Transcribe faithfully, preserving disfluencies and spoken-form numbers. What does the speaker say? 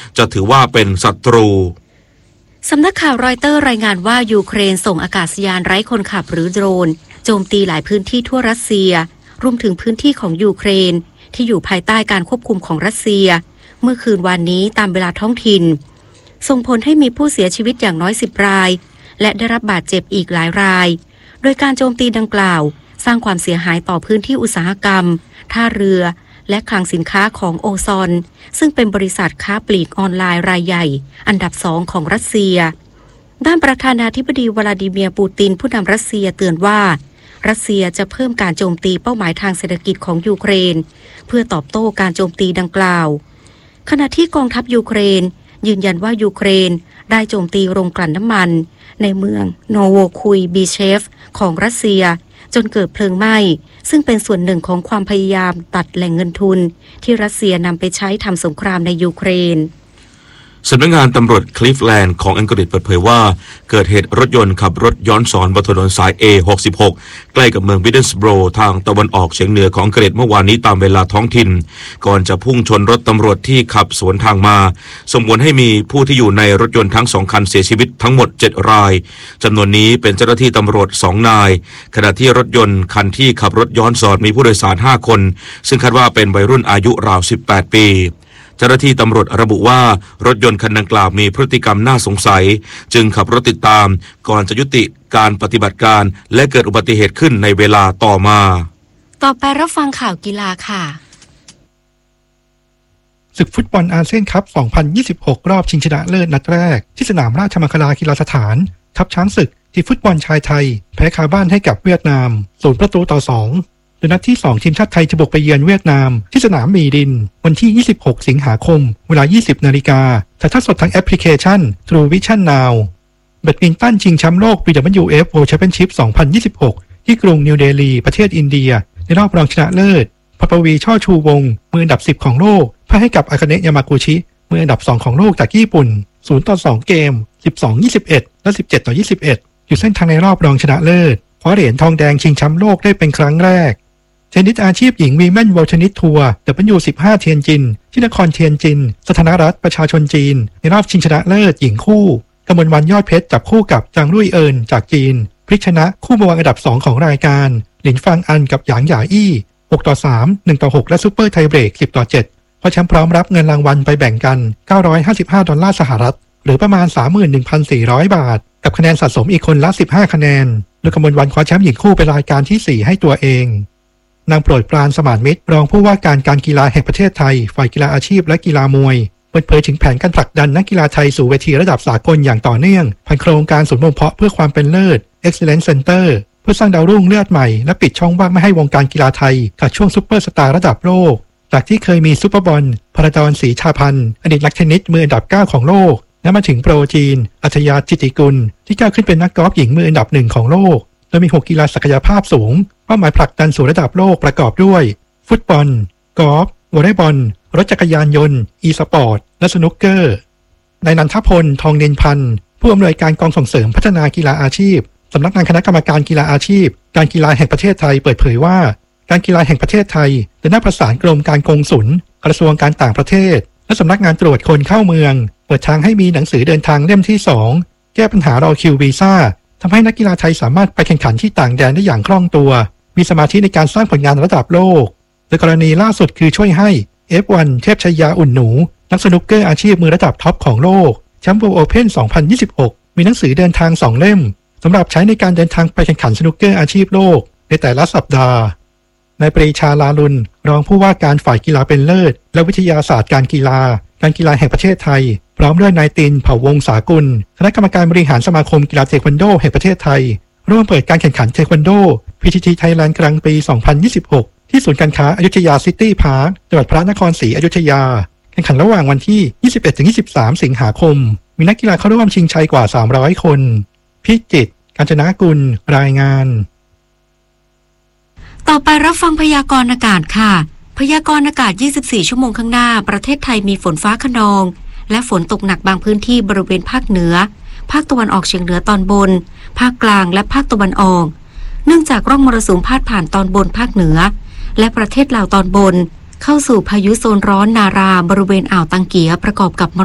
จะถือว่าเป็นศัตรูสำนักข่าวรอยเตอร์รายงานว่ายูเครนส่งอากาศยานไร้คนขับหรือโดรนโจมตีหลายพื้นที่ทั่วรัสเซียรวมถึงพื้นที่ของยูเครนที่อยู่ภายใต้การควบคุมของรัสเซียเมื่อคืนวันนี้ตามเวลาท้องถิ่นส่งผลให้มีผู้เสียชีวิตอย่างน้อยสิบรายและได้รับบาดเจ็บอีกหลายรายโดยการโจมตีดังกล่าวสร้างความเสียหายต่อพื้นที่อุตสาหกรรมท่าเรือและคลังสินค้าของโอซอนซึ่งเป็นบริษัทค้าปลีกออนไลน์รายใหญ่อันดับสองของรัสเซียด้านประธานาธิบดีวลาดิเมียร์ปูตินผู้นำรัสเซียเตือนว่ารัสเซียจะเพิ่มการโจมตีเป้าหมายทางเศรษฐกิจของยูเครนเพื่อตอบโต้การโจมตีดังกล่าวขณะที่กองทัพยูเครนยืนยันว่ายูเครนได้โจมตีโรงกลั่นน้ำมันในเมืองโนโวคุยบีเชฟของรัสเซียจนเกิดเพลิงไหม้ซึ่งเป็นส่วนหนึ่งของความพยายามตัดแหล่งเงินทุนที่รัสเซียนำไปใช้ทำสงครามในยูเครนสำนักงานตำรวจคลิฟแลนด์ของอังกฤษเปิดเผยว่าเกิดเหตุรถยนต์ขับรถย้อนสอนบนถนนสาย เอ หกสิบหก ใกล้กับเมืองมิดเดิลสโบรทางตะวันออกเฉียงเหนือของอังกฤษเมื่อวานนี้ตามเวลาท้องถิ่นก่อนจะพุ่งชนรถตำรวจที่ขับสวนทางมาส่งผลให้มีผู้ที่อยู่ในรถยนต์ทั้งสองคันเสียชีวิตทั้งหมดเจ็ดรายจำนวนนี้เป็นเจ้าหน้าที่ตำรวจสองนายขณะที่รถยนต์คันที่ขับรถย้อนสอนมีผู้โดยสารห้าคนซึ่งคาดว่าเป็นวัยรุ่นอายุราวสิบแปดปีเจ้าหน้าที่ตำรวจระบุว่ารถยนต์คันดังกล่าวมีพฤติกรรมน่าสงสัยจึงขับรถติดตามก่อนจะยุติการปฏิบัติการและเกิดอุบัติเหตุขึ้นในเวลาต่อมาต่อไปรับฟังข่าวกีฬาค่ะศึกฟุตบอลอาเซียนคัพ สองพันยี่สิบหก รอบชิงชนะเลิศนัดแรกที่สนามราชมังคลากีฬาสถานทัพช้างศึกทีมฟุตบอลชายไทยแพ้คาบ้านให้กับเวียดนามศูนย์ประตูต่อสองโดยนัดที่สองทีมชาติไทยจะบุกไปเยือนเวียดนามที่สนามมีดินวันที่ยี่สิบหกสิงหาคมเวลา ยี่สิบนาฬิกาถ่ายทอดสดทางแอปพลิเคชัน True Vision Now แบดมินตันชิงแชมป์โลก บี ดับเบิลยู เอฟ World Championship สองพันยี่สิบหกที่กรุงนิวเดลีประเทศอินเดียในรอบรองชนะเลิศปปวีช่อชูวงศ์มืออันดับสิบของโลกพ่ายให้กับอากาเนะยามากุชิมืออันดับสองของโลกจากญี่ปุ่นศูนย์ต่อสองเกม สิบสอง ยี่สิบเอ็ด และ สิบเจ็ดต่อยี่สิบเอ็ดอยู่เส้นทางในรอบรองชนะเลิศคว้าเหรียญทองแดงชิงแชมป์โลกได้เป็นครั้งแรกเทนนิสอาชีพหญิงวีแมนเวิลด์เทนนิสทัวร์ ดับเบิลยู สิบห้า เทียนจินที่นครเทียนจินสาธารณรัฐประชาชนจีนในรอบชิงชนะเลิศหญิงคู่กมลวรรณยอดเพชรจับคู่กับจางรุ่ยเอินจากจีนพลิกชนะคู่มาวางอันดับสองของรายการหลินฟางอันกับหยางหยาอี้หกต่อสาม หนึ่งต่อหกและซุปเปอร์ไทเบรกสิบต่อเจ็ดเพราะแชมป์พร้อมรับเงินรางวัลไปแบ่งกันเก้าร้อยห้าสิบห้าดอลลาร์สหรัฐหรือประมาณ สามหมื่นหนึ่งพันสี่ร้อย บาทกับคะแนนสะสมอีกคนละสิบห้าคะแนนโดยกมลวรรณคว้าแชมป์หญิงคู่เป็นรายการที่สี่ให้ตัวเองนางโปรดปรานสมานมิตรรองผู้ว่าการการกีฬาแห่งประเทศไทยฝ่ายกีฬาอาชีพและกีฬามวยเปิดเผยถึงแผนการผลักดันนักกีฬาไทยสู่เวทีระดับสากลอย่างต่อเนื่องผ่านโครงการศูนย์บ่มเพาะเพื่อความเป็นเลิศ Excellence Center เพื่อสร้างดาวรุ่งเลือดใหม่และปิดช่องว่างไม่ให้วงการกีฬาไทยขาดช่วงซุปเปอร์สตาร์ระดับโลกจากที่เคยมีซุปเปอร์บอลพระดอนศรีชาพันธ์อดีตนักเทนนิสมืออันดับเก้าของโลกและมาถึงโปรจีนอัจฉริยะจิตติกุลที่ก้าวขึ้นเป็นนักกอล์ฟหญิงมืออันดับหนึ่งของโลกโดยมีหกกีฬาศักยภาพสูงเป้าหมายผลักดันสู่ระดับโลกประกอบด้วยฟุตบอลกอล์ฟวอลเลย์บอลรถจักรยานยนต์อีสปอร์ตและสนุกเกอร์นายนันทพลทองเนินพันธ์ผู้อำนวยการกองส่งเสริมพัฒนากีฬาอาชีพสำนักงานคณะกรรมการกีฬาอาชีพการกีฬาแห่งประเทศไทยเปิดเผยว่าการกีฬาแห่งประเทศไทยได้นัดประสานกรมการกงสุลกระทรวงการต่างประเทศและสำนักงานตรวจคนเข้าเมืองเปิดทางให้มีหนังสือเดินทางเล่มที่สองแก้ปัญหารอคิววีซ่าทำให้นักกีฬาไทยสามารถไปแข่งขันที่ต่างแดนได้อย่างคล่องตัวมีสมาธิในการสร้างผลงานระดับโลกโดยกรณีล่าสุดคือช่วยให้ เอฟ วัน เทพชยาอุ่นหนูนักสนุกเกอร์อาชีพมือระดับท็อปของโลกแชมป์ World Open สองพันยี่สิบหกมีหนังสือเดินทางสองเล่มสำหรับใช้ในการเดินทางไปแข่งขันสนุกเกอร์อาชีพโลกในแต่ละสัปดาห์นายปรีชาลาลุนรองผู้ว่าการฝ่ายกีฬาเป็นเลิศและวิทยาศาสตร์การกีฬาการกีฬาแห่งประเทศไทยพร้อมด้วยนายตินเผ่าวงศากุลคณะกรรมการบริหารสมาคมกีฬาเทควันโดแห่งประเทศไทยร่วมเปิดการแข่งขันเทควันโด พี ที ที Thailand กลางปี สองพันยี่สิบหกที่ศูนย์การค้าอยุธยาซิตี้พาร์คจังหวัดพระนครศรีอยุธยาแข่งขันระหว่างวันที่ ยี่สิบเอ็ดถึงยี่สิบสาม สิงหาคมมีนักกีฬาเข้าร่วมชิงชัยกว่าสามร้อยคนพิจิตรกาญจนกุลรายงานต่อไปรับฟังพยากรณ์อากาศค่ะพยากรณ์อากาศยี่สิบสี่ชั่วโมงข้างหน้าประเทศไทยมีฝนฟ้าคะนองและฝนตกหนักบางพื้นที่บริเวณภาคเหนือภาคตะวันออกเฉียงเหนือตอนบนภาคกลางและภาคตะวันออกเนื่องจากร่องมรสุมพาดผ่านตอนบนภาคเหนือและประเทศลาวตอนบนเข้าสู่พายุโซนร้อนนาราบริเวณอ่าวตังเกียประกอบกับ